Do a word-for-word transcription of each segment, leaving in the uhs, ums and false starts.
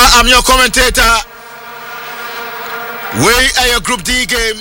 I'm your commentator. We are your Group D game.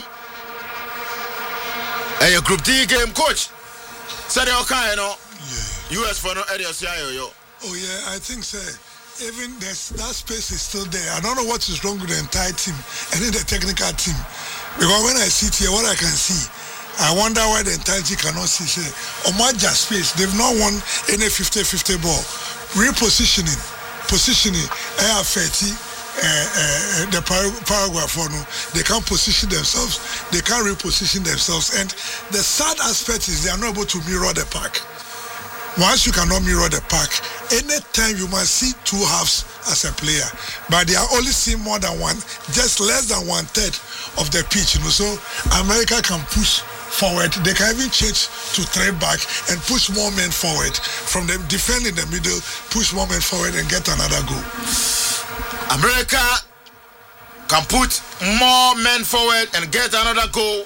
And your Group D game, coach. Said okay, you know. Yeah. U S for no area yo. Oh yeah, I think so. Even there's, that space is still there. I don't know what is wrong with the entire team and then the technical team. Because when I sit here, what I can see, I wonder why the entire team cannot see. Say, Omaja space, they've not won any fifty-fifty ball. Repositioning, positioning, air thirty. Uh, uh, the par- paragraph for no, they can't position themselves, they can't reposition themselves, and the sad aspect is they are not able to mirror the pack. Once you cannot mirror the pack, anytime you must see two halves as a player, but they are only seeing more than one, just less than one third of the pitch. You know, so America can push forward. They can even change to three back and push more men forward from the defend in the middle, push more men forward and get another goal. America can put more men forward and get another goal.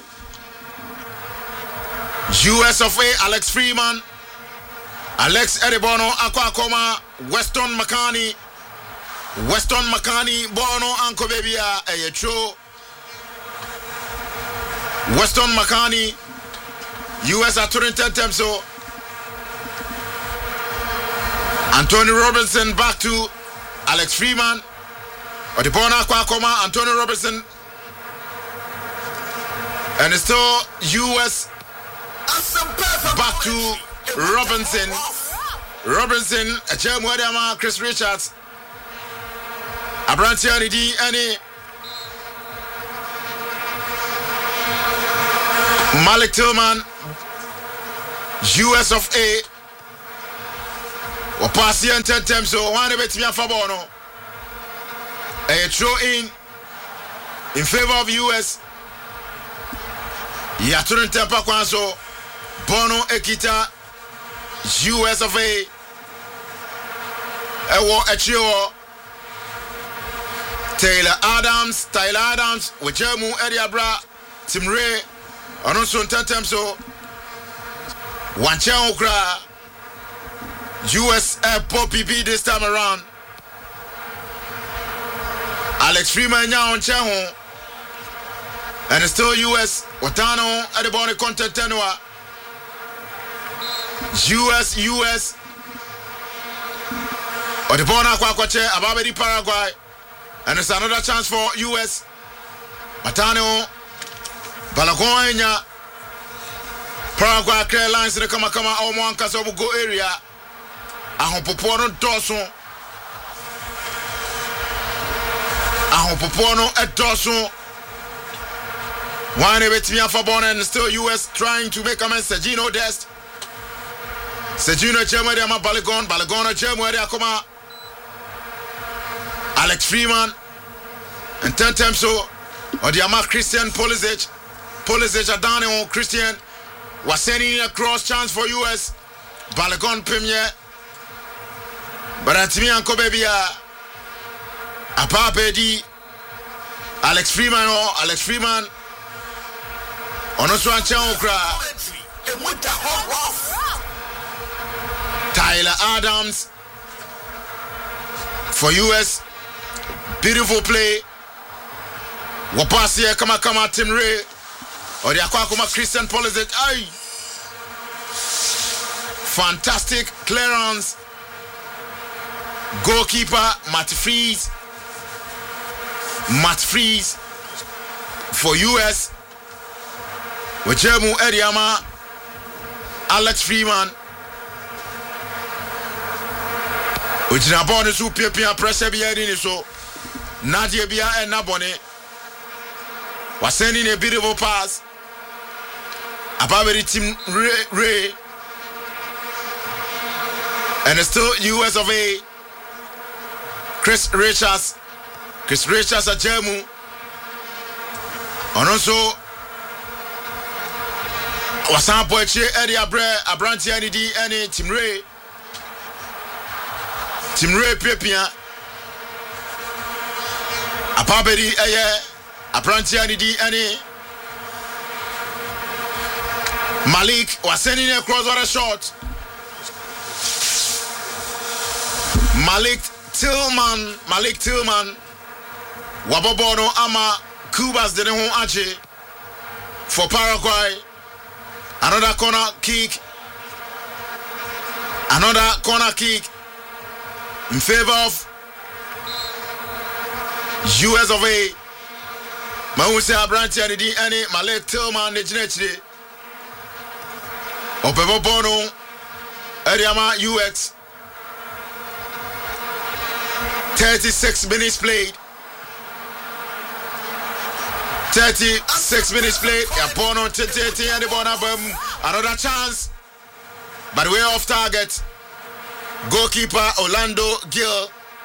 U S of A, Alex Freeman, Alex Edibono, Aqua Akoma, Weston McCarney, Weston McCarney, Bono, Anko Bebia, Ayetro, Weston McCarney, U S at Turinten Temso, Anthony Robinson back to Alex Freeman, Edibono, Aqua Akoma, Anthony Robinson, and it's still U S back to Robinson, Robinson, Jem Wedama, Chris Richards, Abrantiani D, any Malik Tillman, U S of A, or Passion ten times, so one of it's me for Bono. A throw in in favor of U S. Yaturin Tempa Kwanso, Bono Ekita. U S of A, Ewo Echio, Taylor Adams, Tyler Adams, Wejemu Ediabra, Tim Ray, Anonson Tatemso, Wanchan Okra, U S Airport P P this time around. Alex Freeman now on Chanho, and it's still U S Watano Adeboni Content Tenua. U S, U S, Odebona Kwakwache, Ababedi Paraguay, and it's another chance for U S. Matano, Balagonya, Paraguay clear lines in the Kamakama Oman Kasobu go area. Ahompopono Dawson, Ahompopono at Dawson. One of it's Miafabon and still U S trying to make amends. Sergino Dest. Sejuna Jemwede ama Balagon, Balagona Jemwede akoma Alex Freeman and ten times so or the ama Christian Pulisic Pulisic adane on Christian was sending a cross chance for U S. Balagon Premier but atimi anko baby Apapedi Alex Freeman or Alex Freeman ono so ancha okra Tyler Adams for U S. Beautiful play. Wapasi kama kama Tim Ray. Or the Aquakuma Christian Pulisic. Aye. Fantastic clearance. Goalkeeper Matt Freeze. Matt Freeze for U S. Wejemu Ediama. Alex Freeman. Ojina bone so piapia pressure bia ni so Nadia bia and Nabone was sending a beautiful pass above the team Ray, Ray. And it's still U S of A. Chris Richards Chris Richards at Jemu and also was some poetry Eddie Abre Abranti N D any Team Ray Tim Ray Pepia Apabedi Aye Aprantia Nidi Any Malik was sending a cross or a shot. Malik Tillman, Malik Tillman, Wabobono ama Cubas de Nehon Ache for Paraguay. Another corner kick. Another corner kick in favor of U S of A. Mahuse Abranti and the any Malik Tillman the Genetri. Opebobono Eriama U X. thirty-six minutes played. thirty-six minutes played. Yapono Tete and the Bonabum. Another chance. By the way off target. Goalkeeper Orlando Gill.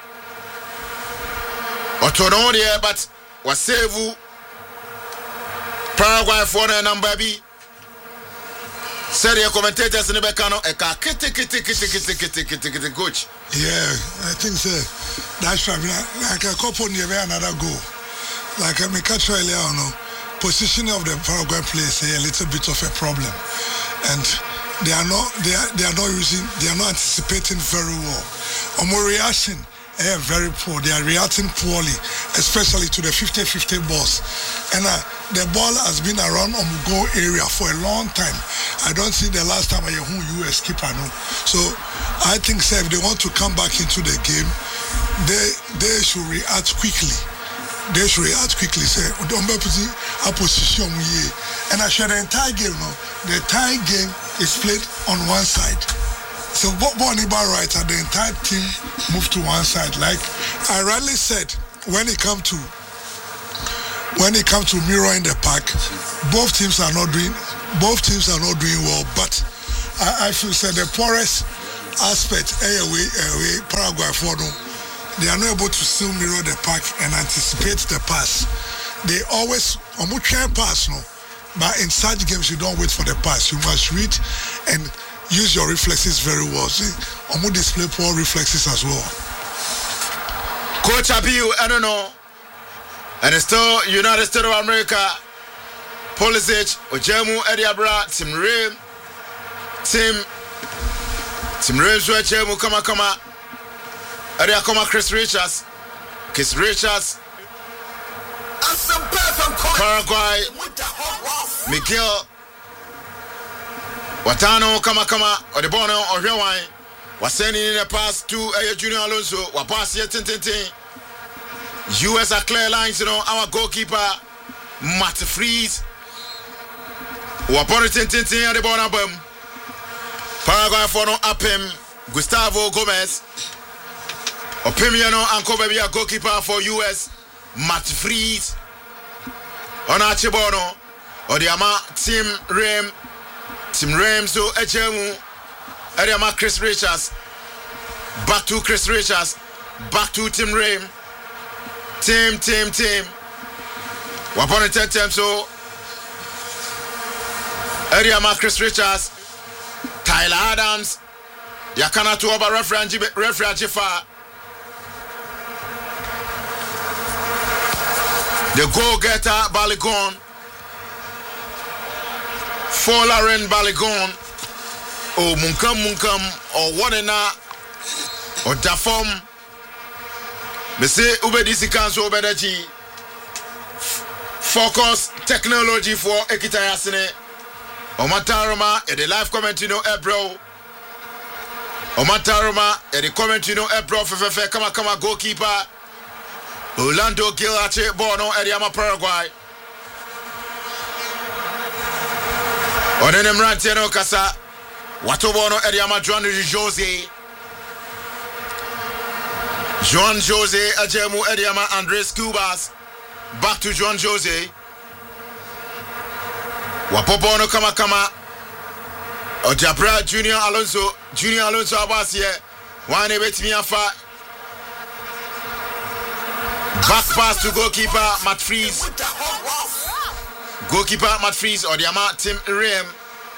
Otono there, but was save Paraguay for the number B. Said the commentators in the Becano, a kitty kitty kitty kitty kitty kitty kitty coach. Yeah, I think so. That's right. Like a couple near another goal. Like I make a try no positioning of the Paraguay players a little bit of a problem. And they are not they are they are not using they are not anticipating very well. On my reaction, they are very poor. They are reacting poorly, especially to the fifty-fifty balls. And uh, the ball has been around on goal area for a long time. I don't see the last time I heard U S keeper no. So I think say if they want to come back into the game, they they should react quickly. They should react quickly. Say don't be putting a position here. And I share the entire game now. The entire game is played on one side. So what Boniba right at the entire team moved to one side. Like I rightly said, when it comes to when it comes to mirror in the park, both teams are not doing both teams are not doing well. But I, I feel say the poorest aspect, away, away, Paraguay for them, they are not able to still mirror the park and anticipate the pass. They always almost try pass no. But in such games you don't wait for the pass. You must read and use your reflexes very well. See, almost display poor reflexes as well. Coach Abiu, I don't know. And it's still United States of America. Pulisic, Ojemu, Ediabra, Tim Rim, Tim, Tim Rim, Ojemu, Kama Kama, Ediakoma, Chris Richards, Chris Richards, Paraguay, Miguel, Watano, Kama Kama, Odebono, Orewan, was sending in a pass to a Junior Alonso, Wapasi, Tintin. U S are clear lines, you know, our goalkeeper, Matt Freeze. Waponi Tintin at the bottom. Paraguay for no up him, Gustavo Gomez. Opimiano and Kobebia goalkeeper for U S, Matt Freeze. On Archibono, Odiama, Tim Rem, Tim Rem, so Echemu, Odiama, Chris Richards. Back to Chris Richards, back to Tim Rem. Team, team, team. Wapon ten time so. Area Marcus Richards, Tyler Adams, Yakana to over referee referee Jifa. The goal getter Baligon, Folaren Baligon, or Munkam Munkam, or Wadena, or Dafom. Me say Ubedisi Kanso Ubedaji focus technology for Ekitayasine Omataroma e the live comment you know Ebro Omataroma e the comment you know Ebro Fefefe Kama Kama goalkeeper Orlando Gilache Bono Ediama Paraguay Onenem Rantiano Kasa Watobono Ediama Juan Jose Juan Jose Ajemu Ediama Andres Cubas. Back to Juan Jose. Wapopono Kama Kama. Ojabra Junior Alonso. Junior Alonso Abasie. One bet me afa. Back pass to goalkeeper Matt Freeze. Goalkeeper Matt Freeze Odiama Tim Rem.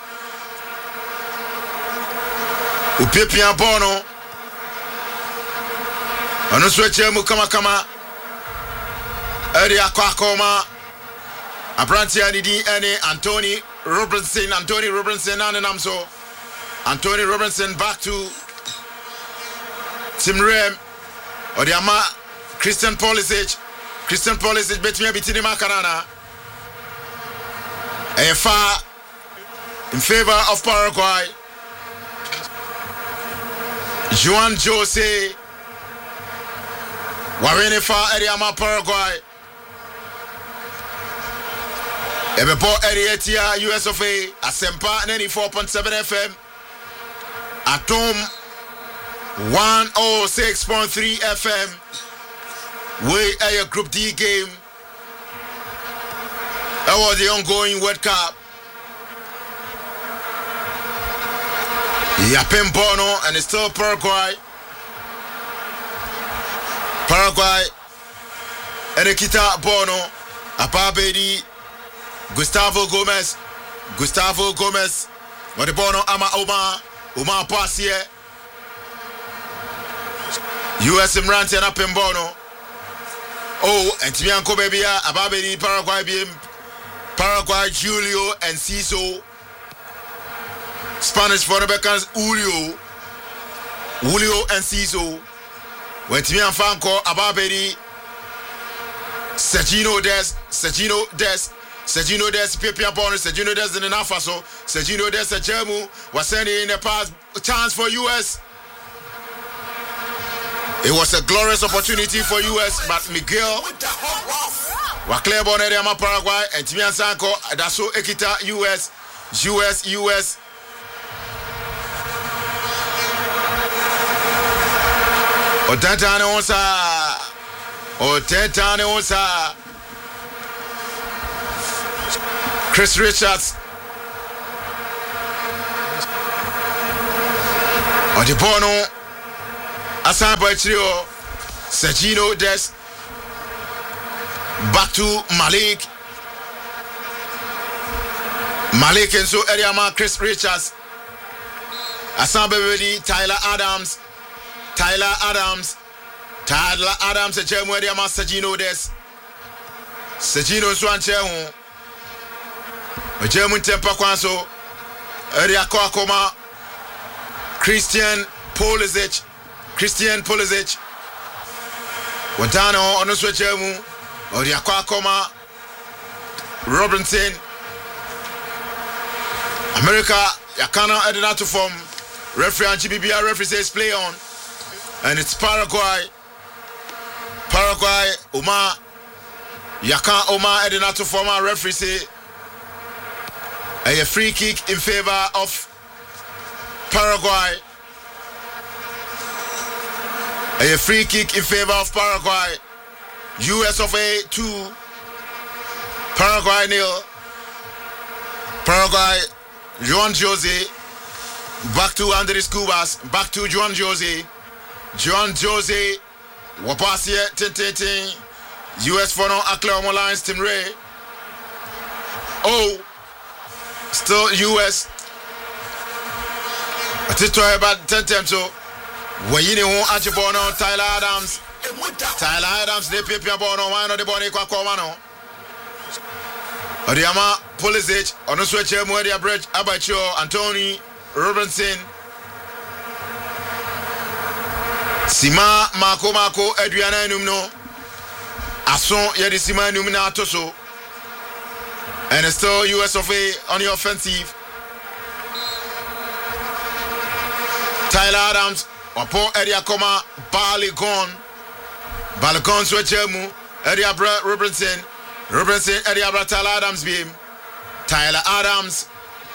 Upepia Bono. Ano switche mu kama kama area kwakoma Abranti Anidi Ene Anthony Robinson Anthony Robinson and Namso Anthony Robinson back to Tim Rem Odiama Christian Pulisic. Christian Pulisic between between Macarana. A far in favor of Paraguay. Juan Jose. Warene far Ediama Paraguay. Ebepo Edietia U S of A. Asempa ninety-four point seven F M. Atom one oh six point three F M. We are a Group D game. That was the ongoing World Cup. Yapem Bono and it's still Paraguay. Paraguay. And Nikita Bono. Apabedi. Gustavo Gomez. Gustavo Gomez. What the Bono Ama Oma. Uma pass here. U S Imranti and Yapem Bono. Oh, and Tibianco Babia. Ababedi Paraguay being Paraguay, Julio and Ciso. Spanish for the Beckons, Julio. Julio and Ciso. When Timian Franco, Ababedi, Sergino Des, Sergino Des, Sergino Des, Pipia Bonus, Sergino Des in the Nafaso, Sergino Des, Sergio was sending in the pass chance for U S. It was a glorious opportunity for U S, but Miguel Wakle Boneriama Paraguay and Timian Sanko, Daso Ekita U S, U S, U S. Otetane Onsa, Otetane Onsa, Chris Richards, Odibono, Asambo Trio, Sergino Des, back to Malik, Malik and so Ediama, Chris Richards, Asambo Tyler Adams. Tyler Adams, Tyler Adams, a gem where they are Sergino Des, Sergino Swanche, a German temper quanso, Eria Kwakoma, Christian Pulisic, Christian Pulisic, Wantano on the Switchemu, Eria Kwakoma, Robinson, America, Yakana Edina to form, referee and G B B R referee says play on. And it's Paraguay. Paraguay, Oma, Yakan Oma Edinato former referee say a free kick in favor of Paraguay. A free kick in favor of Paraguay. U S of A two. Paraguay nil. Paraguay, Juan Jose. Back to Andres Cubas. Back to Juan Jose. Juan Jose, Wapasia, Tintin, U S for no Oklahoma Lions, Tim Ray. Oh, still U S. I just try about ten times so. When you know Ajibono, Tyler Adams, Tyler Adams, they pay Piabono, one of the Bonnie Quakomano. Odiama, Pulisic, on the switch, Moedia Bridge, Abacho, Anthony, Robinson. Sima Mako Mako Adriana Numno Ason Yedi Sima Numina Toso. And it's still U S of A on the offensive. Tyler Adams Wapo Edia Koma Baligon Baligon Swechemu Edia Robinson Robinson Edia Tyler Adams beam Tyler Adams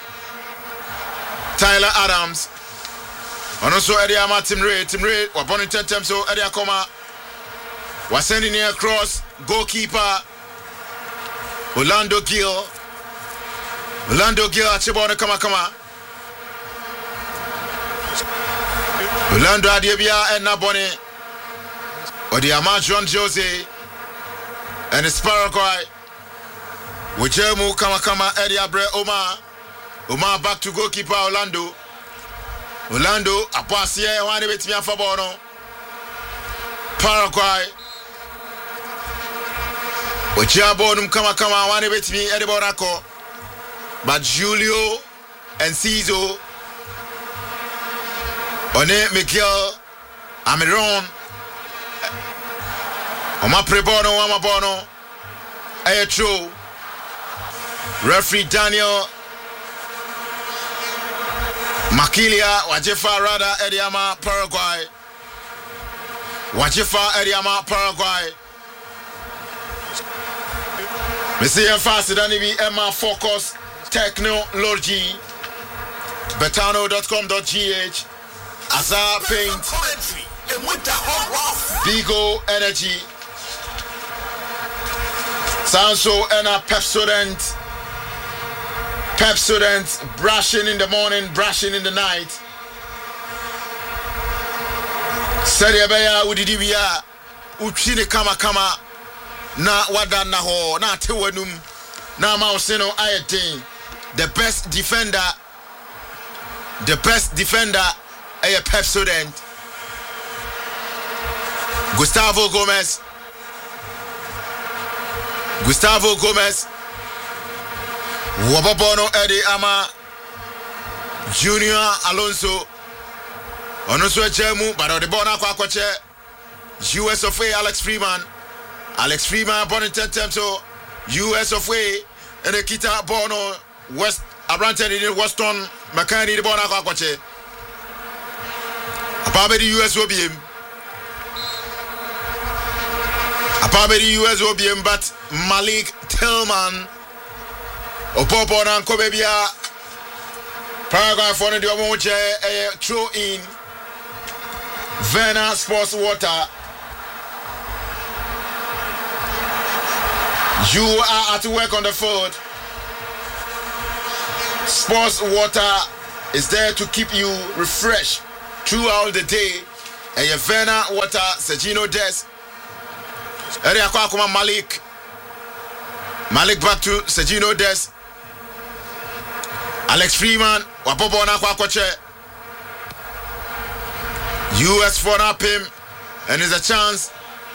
Tyler Adams. And also Edia Martin Ray, Tim Ray, we're born in ten times, so Edia Koma was sending it across, goalkeeper Orlando Gill. Orlando Gill, Achibona Kama Kama. Orlando Adiabia and Nabone. Odiama Juan Jose. And it's Paraguay. Wujemu Kama Kama Edia Bre Omar. Omar back to goalkeeper Orlando. Orlando, a pass here, one bit me for Bono. Paraguay. Ojabonum kama kama one bit me Ediborako. But Julio and Ciso. One Miguel Amiron Oma Prebono, Oma Bono, Aye true. Referee Daniel Makilia, Wajefa Rada, Ediama, Paraguay. Wajefa, Ediama, Paraguay. Missy and Fast, Danibi, Emma Focus, Technology, betano dot com dot g h, Azar Paint, Bigo Energy, Sanso and a Pepsodent, Pepsodent, brushing in the morning, brushing in the night. Sadia Beya, Udidibia, Uchine Kama Kama, Na Wada Naho, Na Tewanum, Na Mausino Ayatin, the best defender, the best defender, a Pepsodent. Gustavo Gomez, Gustavo Gomez, Wababono Eddie Ama, Junior Alonso, Onoswe Jemu, but the Bona Kwakwache, U S of A, Alex Freeman, Alex Freeman, Bonington Temso, U S of A, and the Kita Bono, West, Abranted in Weston, Makani, the Bona Kwakwache, Apabe the U S will be him. Apabe the U S will be him, but Malik Tillman, Opopo and Kobebia, Paraguay for the Omoche, a throw in Verna Sports Water. You are at work on the field. Sports Water is there to keep you refreshed throughout the day. And your Verna Water, Sergino Des, Area Kwakuma Malik, Malik back to Sergino Des, Alex Freeman, Wapopo na Kwakwache, U S for up him, and there's a chance.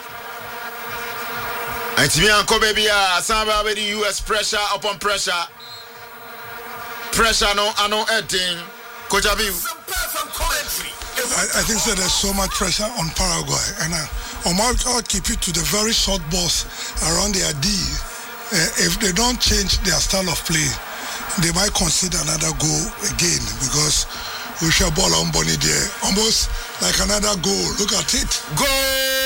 And to me, Uncle Baby, Samba with the U S pressure upon pressure. Pressure, no, I know anything. Coach Abiu. I, I think so there's so much pressure on Paraguay. And uh, Omar, I'll keep it to the very short balls around their D. Uh, if they don't change their style of play, they might consider another goal again because we shall ball on Bonnie there. Almost like another goal. Look at it. Goal!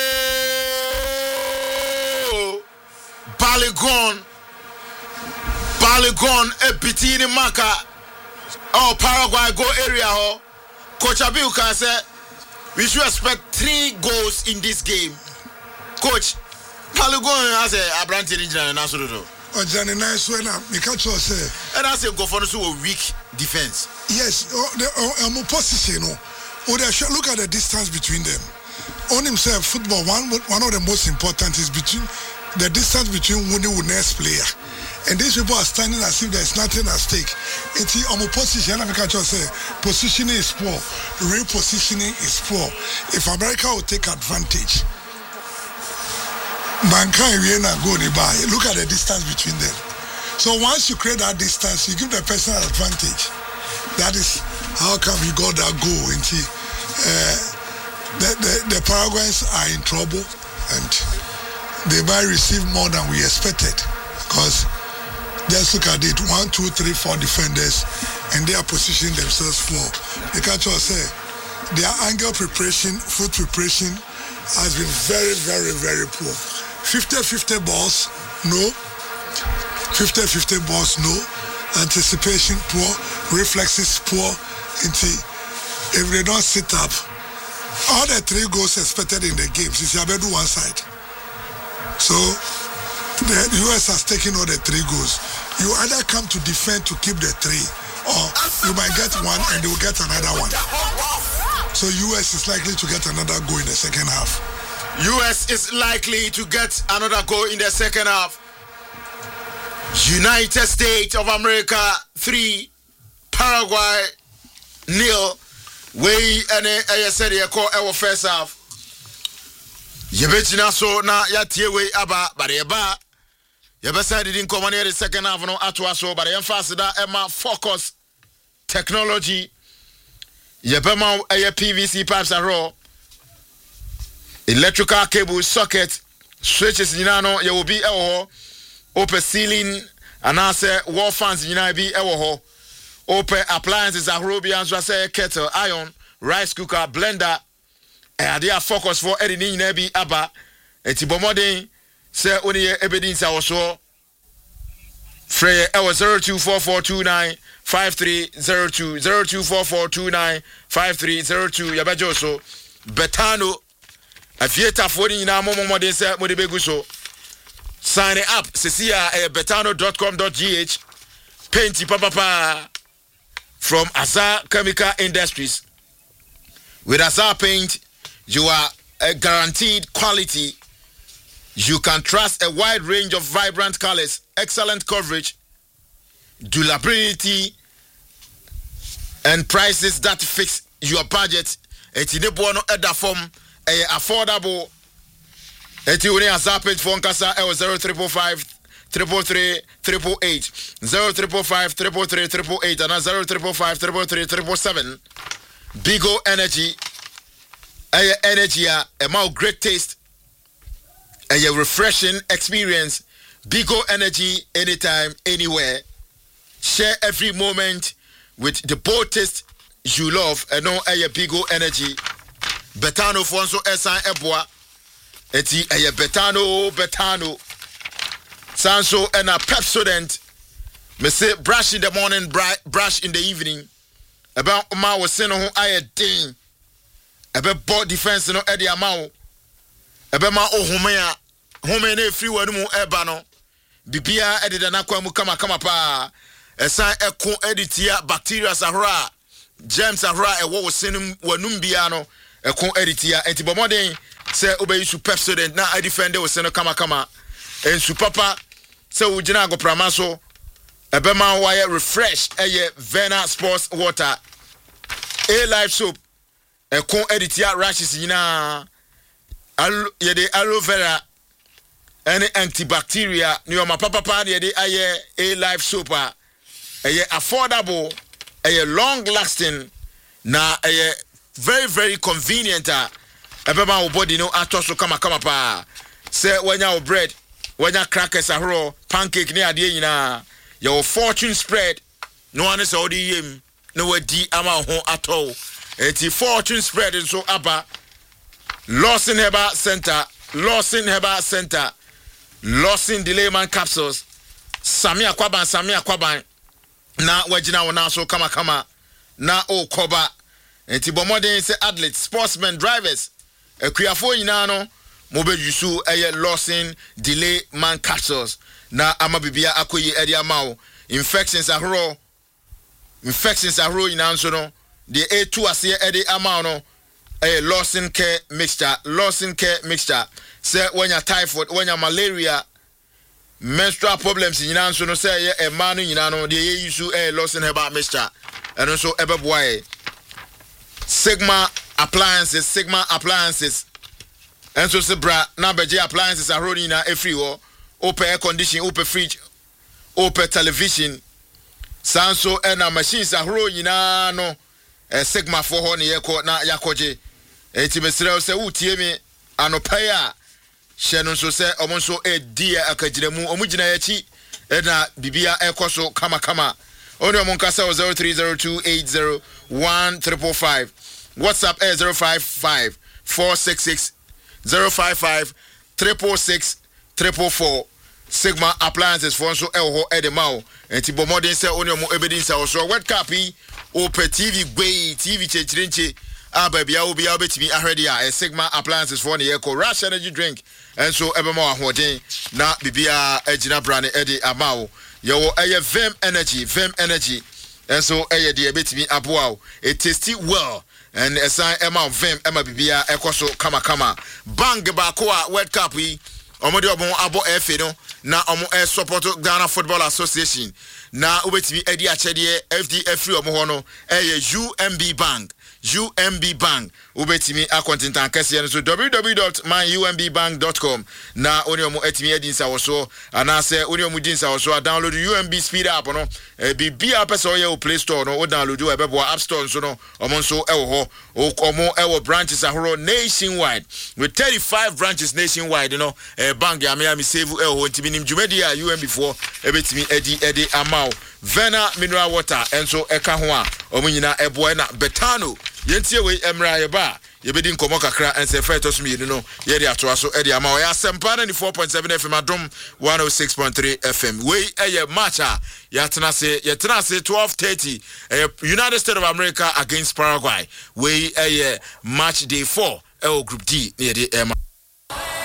Baligon. Baligon, a bitini maka. Oh, Paraguay go area. Oh. Coach Abiuka said we should expect three goals in this game. Coach, Baligon has a brand new national. Oh, Johnny, nice one. Me catch you say. And I say go for a weak defense. Yes, oh, the um, opposition. Oh, oh, they should look at the distance between them. On himself, football. One one of the most important is between the distance between winning with next player. And these people are standing as if there's nothing at stake. It's on opposition. I can just say positioning is poor. Repositioning is poor. If America will take advantage, mankind will not go nearby. Look at the distance between them. So once you create that distance, you give the person an advantage. That is how come you got that goal. And see, uh, the, the, the Paraguayans are in trouble and they might receive more than we expected because just look at it, one, two, three, four defenders, and they are positioning themselves for. The catcher say their angle preparation, foot preparation has been very, very, very poor. fifty-fifty balls, no. fifty-fifty balls, no. Anticipation poor, reflexes poor. If they don't sit up, all the three goals expected in the games is Yabedu one side. So the U S has taken all the three goals. You either come to defend to keep the three, or you might get one and they will get another one. So U S is likely to get another goal in the second half. U S is likely to get another goal in the second half. United States of America three, Paraguay nil. We and I said you call our first half. Yebetina so na yatie we aba bare eba. Yebesa didn't come on here the second half no atwa so bare emphasize that Emma Focus Technology. Yebema a P V C pipes and raw. Electrical cable socket switches nyina no ye will be ewo ho open ceiling anase wall fans nyina bi ewo ho open appliances ahoro bi anso say kettle iron rice cooker blender e ade a focus for edi ni nyina bi aba enti bomodin say oni ye ebedin sa wo so frey ewo zero two four four two nine five three zero two zero two four four two nine five three zero two yabajo so Betano afieta for ni nyina momomodin say mo de begu so sign it up sesia eh, betano dot com dot g h painty papa pa from Azar Chemical Industries. With Azar Paint, you are a guaranteed quality. You can trust a wide range of vibrant colors, excellent coverage, durability, and prices that fix your budget. Eti ne bono eda form a affordable. Eti uni Azar Paint for nkasa e zero triple five triple three triple eight zero triple five triple three triple eight and zero triple five triple three triple seven. Bigo Energy, a energy a amount great taste, a refreshing experience. Bigo Energy, anytime, anywhere. Share every moment with the bold taste you love. And no a Bigo Energy. Betano Fonso Esan Eboa. Eti a Betano Betano. Sanso and a Pepsodent. Me say brush in the morning, brush in the evening. About ma was saying who I a ding. About board defense no Eddie Amao. About ma oh homea. Home free one mu ebano. Bibia edit an aqua mukama kama pa. A sign echo editia bacteria sahara. Germs sahara a what was saying wanumbiano. A con editia antibomoding. Say obey you Pepsodent. Now I defend was saying kama kama. And supapa so we go pramaso ebema wire refresh eye Vena Sports Water A Life Soap e kon editia rashes nyina al yede aloe vera any antibacteria ni o mapapa pa yede aye A Life Soap a eye affordable eye long lasting na eye very very convenient a ebema wo body no atoso kama kama pa say wanya wo bread wanya crackers ahoro pancake ne ade nyina your fortune spread no one is odi yem no wadi ama ho atọ eti fortune spread so aba Lawson Herbal Center Lawson Herbal Center Lawson Delayman capsules Samia Kwaban Samia Kwaban na wagina wona so kama kama na o koba eti bomodin say athletes sportsmen drivers akuafo nyina no mobe yusu eye Lawson delay man capsules na ama bibia akoyi edi amao infections ahoro infections ahoro ina nso no the A two ase edi amao no eye Lawson care mixture Lawson care mixture say when you typhoid when you malaria menstrual problems ina nso no say e ma no ina no the yusu eye Lawson herbal mixture and so ebeboy Sigma appliances Sigma appliances. And so sebra na beje appliances are rolling na every wo open air conditioning open fridge open television sanso and machines are rolling na no eh, Sigma for ho ne yeko na yakoje enti mesrel se utie me anopai a hye no so se omo so e dia akagiremu omo gina yachi e na bibia ekoso kama kama oni omo nkasa zero three zero two eight zero one five five WhatsApp eh, zero five five four six six zero five five triple six triple four Sigma appliances for so elho edemao enti bomodin se oni omo ebedin se so World Cup o pe T V gbe T V chechirinche ababia obi a obetimi ahwede a Sigma appliances for ne yeko Rush energy drink and so ebema ahoden na bibia agina brane ede amao yewo eye Vim energy Vim energy and so eye de ebetimi aboa it tasty well and assign Emma Vim Emma Bibia Ekoso Kama Kama Bang Bakoa World Cup we Omodi Obon Abo F no na omo e support Ghana Football Association na ubetimi edi achede F D F free omo hono e U M B Bank U M B Bank ubetimi akontintan kese so w w w dot my u m b bank dot com na oni omo etimi edinsa woso anase oni omo dinsa woso download U M B speed app no e bibia pese o ye o Play Store no o download o ebebo App Store so no omo nso ewo ho omo ewo branches ahoro nationwide with thirty-five branches nationwide no e bank ya me ya me save ewo ho ntimi nim dwumadi a U M B for ebetimi edi edi amount Vena mineral water enso eka ho a omo nyina eboa na Betano yentie we emra ye ba ye bedi nkomo kakra ense fa to so mi no ye de ato aso e de ama o ya sempa na four point seven F M adom one oh six point three F M we eye match a ya tena se ye tena se twelve thirty United States of America against Paraguay we eye match day four e group D ye de